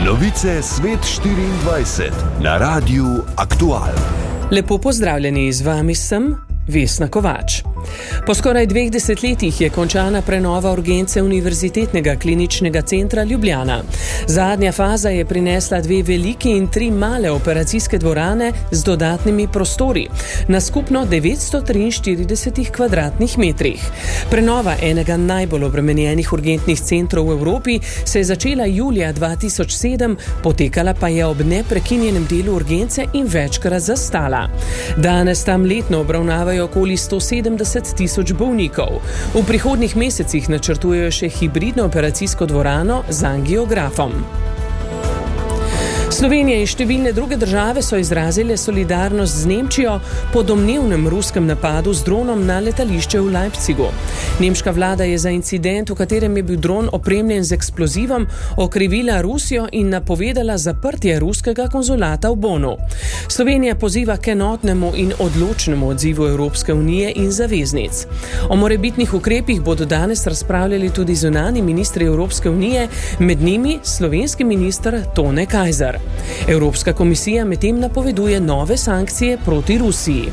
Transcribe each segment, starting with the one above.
Novice Svet 24 na Radiu Aktual. Lepo pozdravljeni, z vami sem Vesna Kovač. Po skoraj 2 desetletjih je končana prenova urgence Univerzitetnega kliničnega centra Ljubljana. Zadnja faza je prinesla 2 veliki in 3 male operacijske dvorane z dodatnimi prostori na skupno 943 kvadratnih metrih. Prenova enega najbolj obremenjenih urgentnih centrov v Evropi se je začela julija 2007, potekala pa je ob neprekinjenem delu urgence in večkrat zastala. Danes tam letno obravnavajo okoli 170.000 bolnikov. V prihodnjih mesecih načrtujejo še hibridno operacijsko dvorano z angiografom. Slovenija in številne druge države so izrazile solidarnost z Nemčijo po domnevnem ruskem napadu z dronom na letališče v Leipzigu. Nemška vlada je za incident, v katerem je bil dron opremljen z eksplozivom, okrivila Rusijo in napovedala zaprtje ruskega konzulata v Bonu. Slovenija poziva k enotnemu in odločnemu odzivu Evropske unije in zaveznic. O morebitnih ukrepih bodo danes razpravljali tudi zunanji ministri Evropske unije, med njimi slovenski minister Tone Kajzer. Evropska komisija medtem napoveduje nove sankcije proti Rusiji.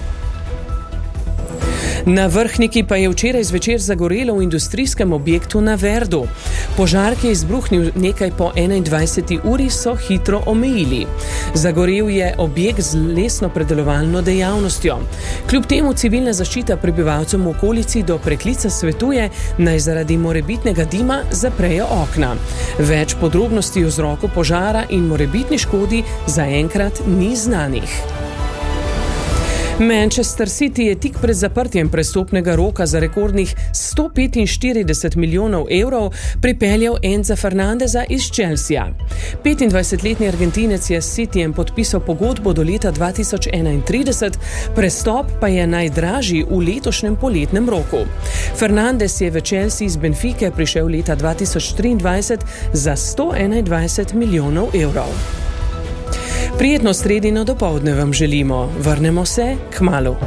Na Vrhniki pa je včeraj zvečer zagorelo v industrijskem objektu na Verdu. Požar, ki je izbruhnil nekaj po 21. uri, so hitro omejili. Zagorel je objekt z lesno-predelovalno dejavnostjo. Kljub temu civilna zaščita prebivalcem v okolici do preklica svetuje, naj zaradi morebitnega dima zaprejo okna. Več podrobnosti o vzroku požara in morebitni škodi zaenkrat ni znanih. Manchester City je tik pred zaprtjem prestopnega roka za rekordnih 145 milijonov evrov pripeljal Enza Fernandeza iz Chelsea. 25-letni Argentinec je s Cityjem podpisal pogodbo do leta 2031, prestop pa je najdražji v letošnjem poletnem roku. Fernandez je v Chelsea iz Benfique prišel leta 2023 za 121 milijonov evrov. Prijetno sredino dopoldne vam želimo. Vrnemo se kmalu.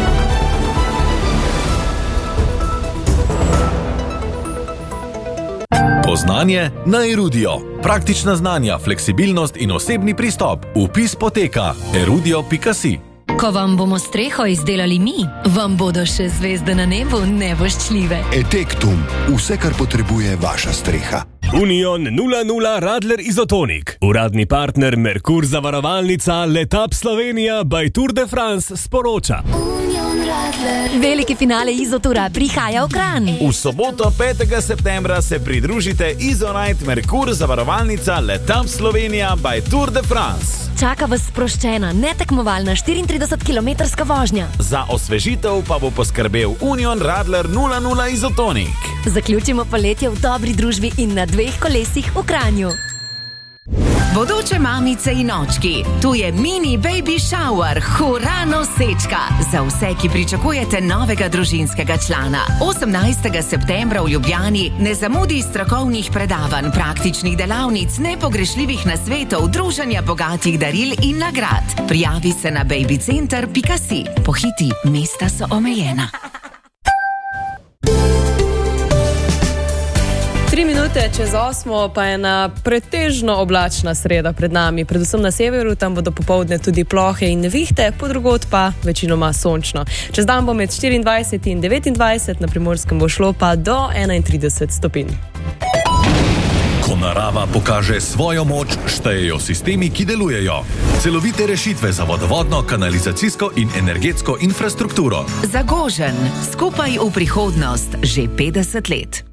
Poznanje na Erudio. Praktična znanja, fleksibilnost in osebni pristop. Vpis poteka erudio.si. Ko vam bomo streho izdelali mi, vam bodo še zvezde na nebu nevoščljive. Etektum, vse, kar potrebuje vaša streha. Union 00 Radler Izotonik. Uradni partner Merkur zavarovalnica Letap Slovenija by Tour de France sporoča. Veliki finale Izotura prihaja v Kranj. V soboto 5. septembra se pridružite Izonite Merkur zavarovalnica Letap Slovenija by Tour de France. Čaka vas sproščena, netekmovalna 34-kilometrska vožnja. Za osvežitev pa bo poskrbel Union Radler 00 Izotonik. Zaključimo poletje v dobri družbi in na 2 kolesih v Kranju. Bodoče mamice in očki, tu je mini baby shower, hura nosečka. Za vse, ki pričakujete novega družinskega člana. 18. septembra v Ljubljani ne zamudi strokovnih predavanj, praktičnih delavnic, nepogrešljivih nasvetov, druženja bogatih daril in nagrad. Prijavi se na babycenter.si. Pohiti, mesta so omejena. 3 minute čez 8 pa je na pretežno oblačna sreda pred nami. Predvsem na severu, tam bodo popoldne tudi plohe in nevihte, podrugod pa večinoma sončno. Čez dan bo med 24 in 29, na Primorskem bo šlo pa do 31 stopinj. Ko narava pokaže svojo moč, štejejo sistemi, ki delujejo. Celovite rešitve za vodovodno, kanalizacijsko in energetsko infrastrukturo. Zagožen, skupaj v prihodnost, že 50 let.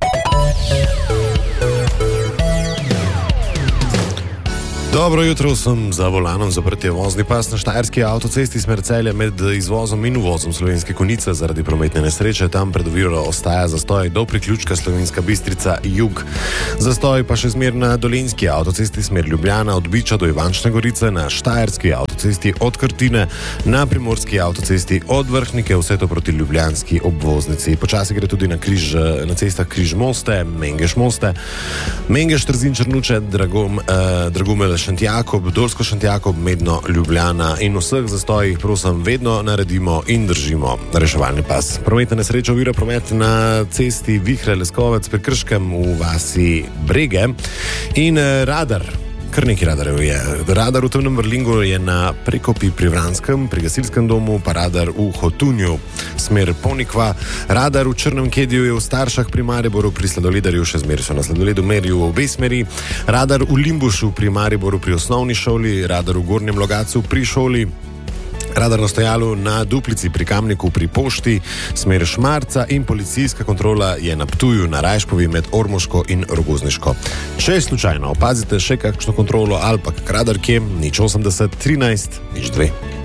Dobro jutro, sem za volanom zaprtje vozni pas na štajerski avtocesti smer Celja med izvozom in uvozom Slovenske Konjice zaradi prometne nesreče. Tam pred oviro ostaja zastoj do priključka Slovenska Bistrica jug. Zastoj pa še smer na Dolenjski avtocesti smer Ljubljana od Biča do Ivančne Gorice, na štajerski avtocesti od Krtine, na primorski avtocesti od Vrhnike, vse to proti ljubljanski obvoznici. Počasi gre tudi na cestah Križ-Moste, Mengeš-Moste, Mengeš-Trzin-Črnuče, Dragomel Šentjakob, Dolsko-Šentjakob, Medno, Ljubljana in vseh zastojih, prosim, vedno naredimo in držimo reševalni pas. Prometna nesreča ovira promet na cesti Vihre-Leskovec pri Krškem v vasi Brege in radar Kar nekaj radarjev je. Radar v Temnem Vrlingu je na Prekopi pri Vranskem, pri gasilskem domu, pa radar v Hotunju, smer Ponikva. Radar v Črnem Kediju je v Staršah pri Mariboru, pri Sladoledarju še zmeraj so na sladoledu merijo v obe smeri. Radar v Limbušu pri Mariboru pri osnovni šoli, radar v Gornjem Logatcu pri šoli. Radar na stojalu na Duplici pri Kamniku pri pošti, smer Šmarca in policijska kontrola je na Ptuju na Rajškovi med Ormoško in Rogozniško. Če slučajno opazite še kakšno kontrolo ali pa kak radar kje, 080 13 02.